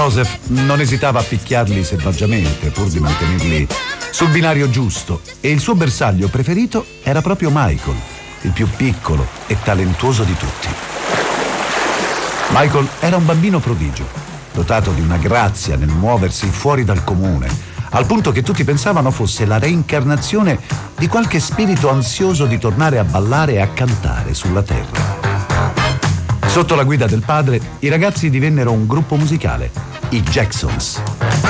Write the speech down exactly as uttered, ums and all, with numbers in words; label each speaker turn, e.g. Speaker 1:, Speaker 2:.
Speaker 1: Joseph non esitava a picchiarli selvaggiamente pur di mantenerli sul binario giusto, e il suo bersaglio preferito era proprio Michael, il più piccolo e talentuoso di tutti. Michael era un bambino prodigio, dotato di una grazia nel muoversi fuori dal comune, al punto che tutti pensavano fosse la reincarnazione di qualche spirito ansioso di tornare a ballare e a cantare sulla terra. Sotto la guida del padre, i ragazzi divennero un gruppo musicale, i Jacksons.